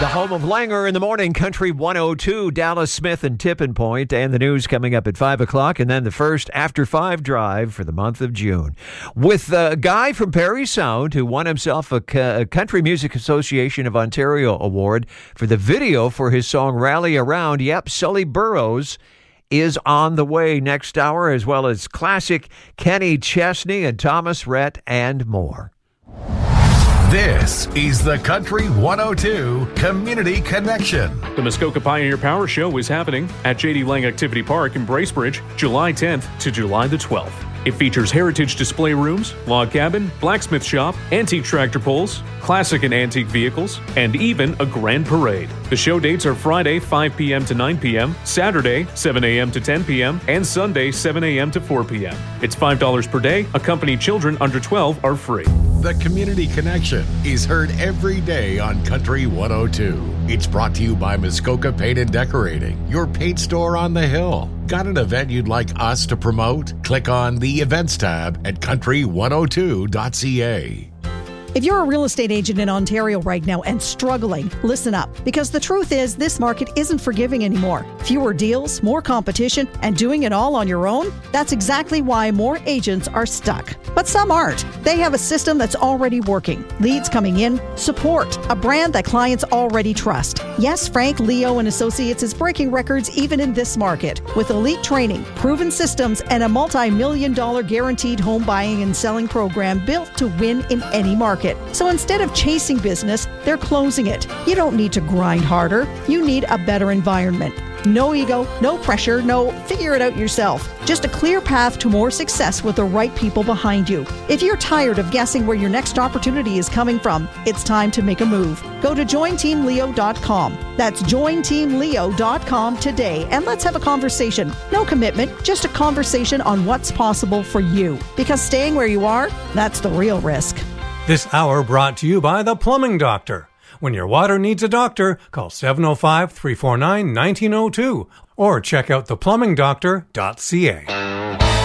The home of Langer in the morning, Country 102, Dallas Smith and Tippin Point, and the news coming up at 5 o'clock, and then the first After 5 drive for the month of June. With a guy from Parry Sound who won himself a Country Music Association of Ontario award for the video for his song Rally Around. Yep, Sully Burrows is on the way next hour, as well as classic Kenny Chesney and Thomas Rhett and more. This is the Country 102 Community Connection. The Muskoka Pioneer Power Show is happening at J.D. Lang Activity Park in Bracebridge, July 10th to July the 12th. It features heritage display rooms, log cabin, blacksmith shop, antique tractor pulls, classic and antique vehicles, and even a grand parade. The show dates are Friday, 5 p.m. to 9 p.m., Saturday, 7 a.m. to 10 p.m., and Sunday, 7 a.m. to 4 p.m. It's $5 per day. Accompanied children under 12 are free. The Community Connection is heard every day on Country 102. It's brought to you by Muskoka Paint and Decorating, your paint store on the hill. Got an event you'd like us to promote? Click on the Events tab at country102.ca. If you're a real estate agent in Ontario right now and struggling, listen up. Because the truth is, this market isn't forgiving anymore. Fewer deals, more competition, and doing it all on your own? That's exactly why more agents are stuck. But some aren't. They have a system that's already working. Leads coming in, support, a brand that clients already trust. Yes, Frank, Leo, and Associates is breaking records even in this market. With elite training, proven systems, and a multi-million-dollar guaranteed home buying and selling program built to win in any market. So instead of chasing business, they're closing it. You don't need to grind harder. You need a better environment. No ego, no pressure, no figure it out yourself. Just a clear path to more success with the right people behind you. If you're tired of guessing where your next opportunity is coming from, it's time to make a move. Go to jointeamleo.com. That's jointeamleo.com today, and let's have a conversation. No commitment, just a conversation on what's possible for you. Because staying where you are, that's the real risk. This hour brought to you by The Plumbing Doctor. When your water needs a doctor, call 705-349-1902 or check out theplumbingdoctor.ca.